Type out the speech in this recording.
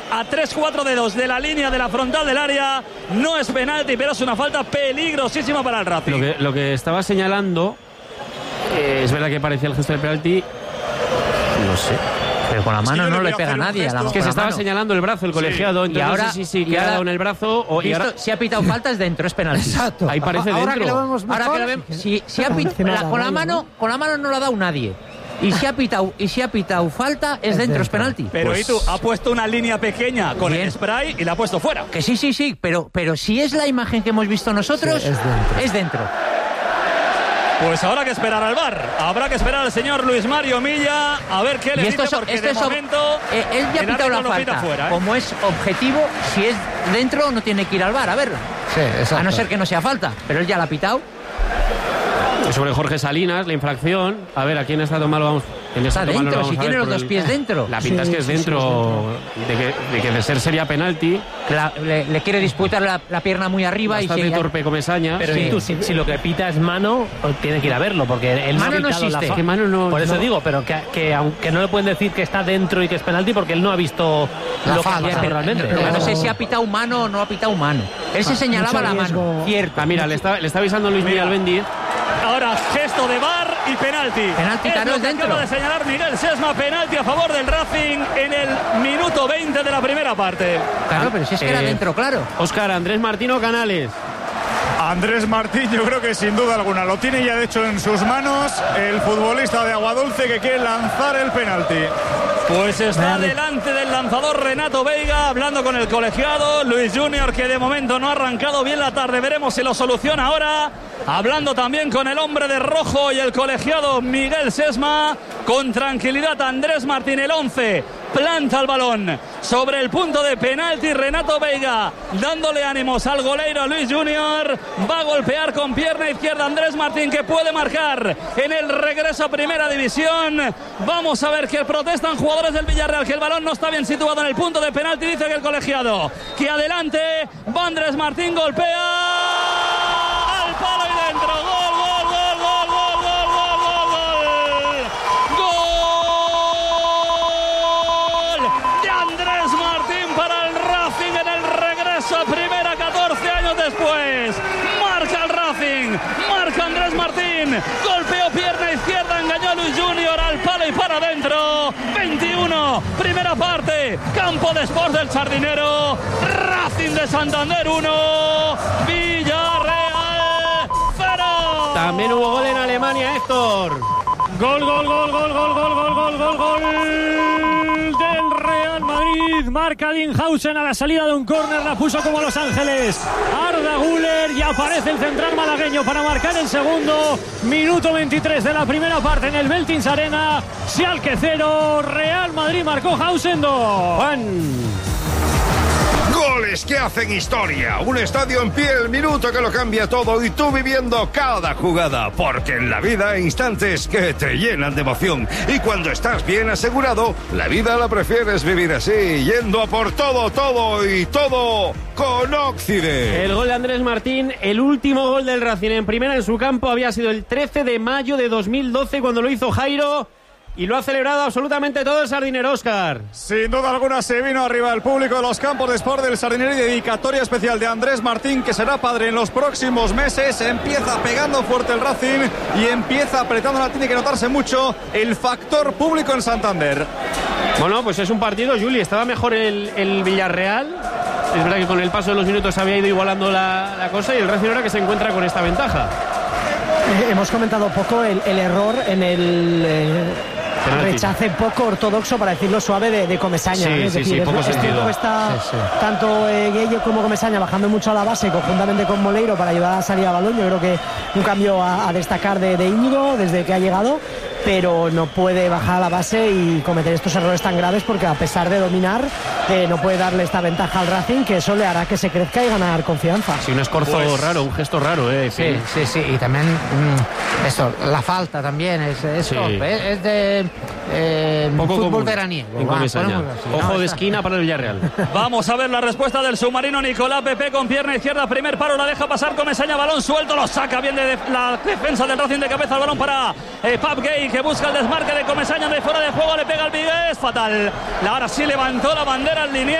a 3-4 dedos de la línea de la frontal del área. No es penalti, pero es una falta peligrosísima para el Racing. Lo que estaba señalando, es verdad que parecía el gesto del penalti, no sé. Pero con la mano no le pega a nadie. Es que se estaba señalando el brazo el colegiado, entonces y ahora, no sé si le ha dado en el brazo o... Y ahora, si ha pitado falta es dentro, es penalti. Exacto. Ahí parece ahora dentro. Que lo vemos mejor, ahora que lo vemos, si ha pitado, con la mano no lo ha dado nadie. Y si ha pitado falta es dentro, es penalti. Pero pues... Itu ha puesto una línea pequeña con el spray y la ha puesto fuera. Que sí, pero si es la imagen que hemos visto nosotros, sí, es dentro. Pues habrá que esperar al VAR. Habrá que esperar al señor Luis Mario Milla a ver qué le dice, porque de momento él ya ha pitado la falta. Fuera, Como es objetivo, si es dentro no tiene que ir al VAR a verla. Sí, exacto. A no ser que no sea falta, pero él ya la ha pitado. Sobre Jorge Salinas, la infracción. A ver, ¿a quién está tomando? Vamos. Está dentro, si tiene los dos pies dentro. La pinta es que es dentro, de que de ser sería penalti. Le quiere disputar la pierna muy arriba. Bastante y torpe Comesaña. Pero si lo que pita es mano, tiene que ir a verlo, porque él mano no existe. Que mano no, por eso digo, pero que aunque no le pueden decir que está dentro y que es penalti, porque él no ha visto lo que ha pasado realmente. Pero no sé si ha pitado mano o no ha pitado mano. Él se señalaba la mano. Cierto. Mira, le está avisando Luis Miguel Bendiz. Ahora gesto de VAR y penalti. Penalti, es lo que dentro. acaba de señalar Miguel Sesma, penalti a favor del Racing en el minuto 20 de la primera parte. Claro, pero si es que era dentro, claro. Óscar, Andrés Martín o Canales. Andrés Martín, yo creo que sin duda alguna lo tiene ya de hecho en sus manos el futbolista de Aguadulce que quiere lanzar el penalti. Pues está delante del lanzador Renato Veiga, hablando con el colegiado Luis Junior, que de momento no ha arrancado bien la tarde. Veremos si lo soluciona ahora. Hablando también con el hombre de rojo y el colegiado Miguel Sesma. Con tranquilidad Andrés Martín, el 11. Planta el balón sobre el punto de penalti. Renato Veiga dándole ánimos al goleiro Luis Junior. Va a golpear con pierna izquierda Andrés Martín, que puede marcar en el regreso a primera división. Vamos a ver que protestan jugadores del Villarreal, que el balón no está bien situado en el punto de penalti. Dice que el colegiado que adelante va Andrés Martín, golpea al palo y dentro. Primera 14 años después, marca el Racing, marca Andrés Martín, golpeó pierna izquierda, engañó a Luis Junior al palo y para adentro. 21, primera parte, Campo de Sports del Sardinero, Racing de Santander 1, Villarreal 0. También hubo gol en Alemania, Héctor. Gol del Real Madrid. Marca Dinhausen a la salida de un córner, la puso como Los Ángeles Arda Güler y aparece el central malagueño para marcar el segundo. Minuto 23 de la primera parte en el Veltins Arena. Schalke 0, Real Madrid marcó, Hausen 2. Juan. Goles que hacen historia, un estadio en pie, el minuto que lo cambia todo y tú viviendo cada jugada, porque en la vida hay instantes que te llenan de emoción y cuando estás bien asegurado, la vida la prefieres vivir así, yendo a por todo con Occident. El gol de Andrés Martín, el último gol del Racing en primera en su campo había sido el 13 de mayo de 2012 cuando lo hizo Jairo. Y lo ha celebrado absolutamente todo el Sardinero, Óscar. Sin duda alguna se vino arriba el público de los campos de Sport del Sardinero y dedicatoria especial de Andrés Martín, que será padre en los próximos meses. Empieza pegando fuerte el Racing y empieza apretándola. Tiene que notarse mucho el factor público en Santander. Bueno, pues es un partido, Juli. Estaba mejor el Villarreal. Es verdad que con el paso de los minutos había ido igualando la cosa y el Racing ahora que se encuentra con esta ventaja. Hemos comentado poco el error en el rechace poco ortodoxo, para decirlo suave, de Comesaña. Sí, es decir, poco sentido. Que está tanto Gueye como Comesaña bajando mucho a la base conjuntamente con Moleiro para ayudar a salir a balón. Yo creo que un cambio a destacar de Íñigo desde que ha llegado, pero no puede bajar a la base y cometer estos errores tan graves, porque a pesar de dominar no puede darle esta ventaja al Racing, que eso le hará que se crezca y ganar confianza. Sí, un escorzo raro, un gesto raro. Sí, y también eso, la falta también es de poco fútbol común veraniego. Ojo de esquina para el Villarreal. Vamos a ver la respuesta del submarino Nicolás Pepe con pierna izquierda, primer paro, la deja pasar Comesaña, balón suelto, lo saca bien de la defensa del Racing de cabeza, el balón para Pap Gay, que busca el desmarque de Comesaña de fuera de juego, le pega al Vigués, fatal. Ahora sí levantó la bandera al liniero.